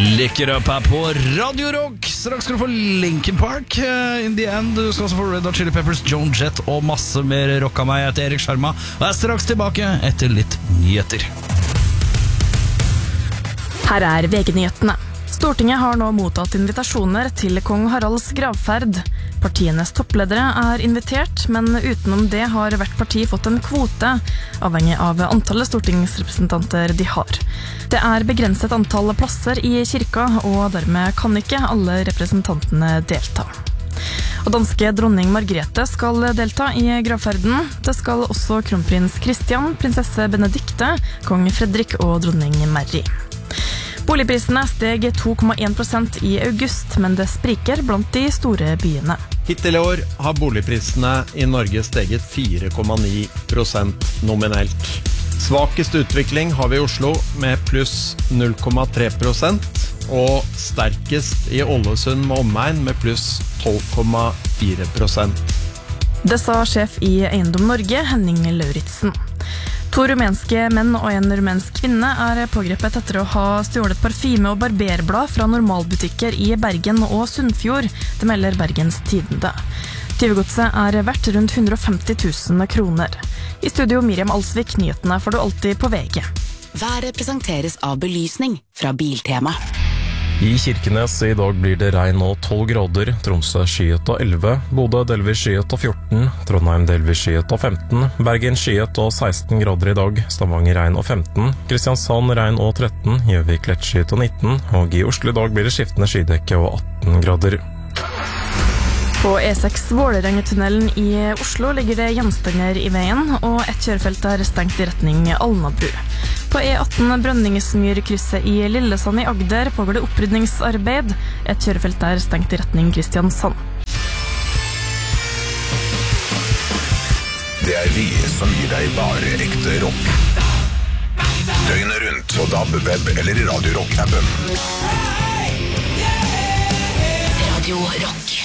Lick it up her på Radio Rock. Straks skal du få Linkin Park In the end. Du skal også få Red Hot Chili Peppers, Joan Jett og masse mer rock av meg. Jeg heter Erik Sjarma og er straks tilbake etter litt nyheter. Her er VG-nyhetene. Stortinget har nå mottatt invitasjoner til kong Haralds gravferd. Partienes toppledere er invitert, men utenom det har hvert parti fått en kvote, avhengig av antallet stortingsrepresentanter de har. Det er begrenset antall plasser i kirka, og dermed kan ikke alle representantene delta. Og danske dronning Margrethe skal delta i gravferden. Det skal også kronprins Christian, prinsesse Benedikte, kong Fredrik og dronning Mary. Boligprisene steg 2,1% i august, men det spriker blant de store byene. Hittil i år har boligprisene i Norge steget 4,9% nominelt. Svakest utvikling har vi i Oslo med pluss 0,3%, og sterkest i Ålesund med omegn med pluss 12,4%. Det sa sjef i Eiendom Norge, Henning Lauritsen. 2 rumenske menn og en rumensk kvinne er pågrepet etter å ha stjålet parfyme og barberblad fra normalbutikker i Bergen og Sunnfjord, det melder Bergens Tidende. Tyvegodset er verdt rundt 150 000 kroner. I studio Miriam Alsvik, nyhetene får du alltid på VG. Været presenteres av belysning fra Biltema. I Kirkenes i dag blir det regn og 12 grader, Tromsø skyet og 11, Bodø delvis skyet og 14, Trondheim delvis skyet og 15, Bergen skyet og 16 grader i dag, Stavanger regn og 15, Kristiansand regn og 13, Gjøvik lett skyet og 19, og i Oslo i dag blir det skiftende skydekke og 18 grader. På E6 Vålerengetunnelen i Oslo ligger det gjenstander i veien, og et kjørefelt er stengt i retning Alnabru. På E18 Brønningesmyrkrysset i Lillesand i Agder pågår det opprydningsarbeid. Et kjørefelt er stengt i retning Kristiansand. Det er vi som gir deg bare ekte rock. Døgnet rundt på DAB, web eller i Radio Rock-appen. Radio Rock.